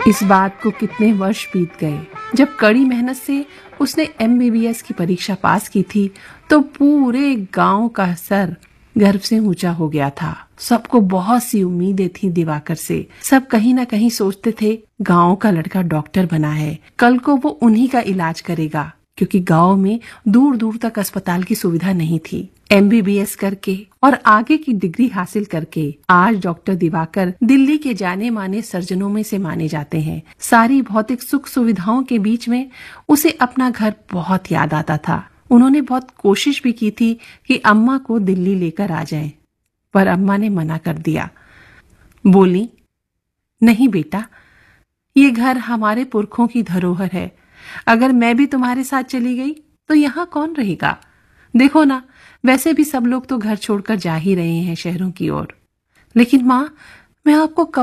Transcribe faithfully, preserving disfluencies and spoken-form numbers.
इस बात को कितने वर्ष बीत गए। जब कड़ी मेहनत से उसने एम बी बी एस की परीक्षा पास की थी तो पूरे गांव का सर गर्व से ऊंचा हो गया था। सबको बहुत सी उम्मीदें थी दिवाकर से। सब कहीं ना कहीं सोचते थे गांव का लड़का डॉक्टर बना है, कल को वो उन्हीं का इलाज करेगा, क्योंकि गांव में दूर दूर तक अस्पताल की सुविधा नहीं थी। एम बी बी एस करके और आगे की डिग्री हासिल करके आज डॉक्टर दिवाकर दिल्ली के जाने माने सर्जनों में से माने जाते हैं। सारी भौतिक सुख सुविधाओं के बीच में उसे अपना घर बहुत याद आता था। उन्होंने बहुत कोशिश भी की थी कि अम्मा को दिल्ली लेकर आ जाएं, पर अम्मा ने मना कर दिया। बोली, नहीं बेटा, ये घर हमारे पुरखों की धरोहर है। अगर मैं भी तुम्हारे साथ चली गई तो यहाँ कौन रहेगा? देखो ना, वैसे भी सब लोग तो घर छोड़कर जा ही रहे हैं शहरों की ओर। लेकिन माँ, मैं आपको कब